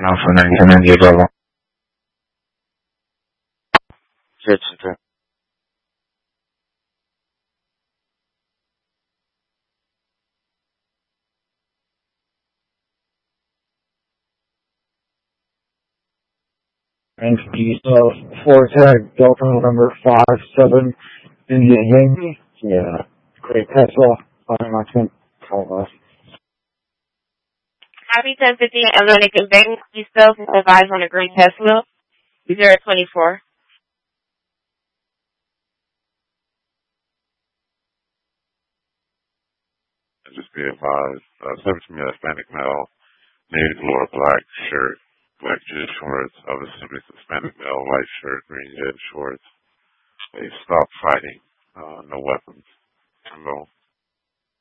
Alpha 1998 Bravo. Center. And four tag Delta November 5-7 India Yankee. Yeah. Great Tesla. Announcement. Call us. Happy 1050 Atlantic and Bank. Please still advise on a green Tesla. 024. Just be advised, service me a Hispanic male, navy blue or black shirt, black jean shorts, other subjects Hispanic male, white shirt, green jean shorts. They stop fighting, no weapons. Hello.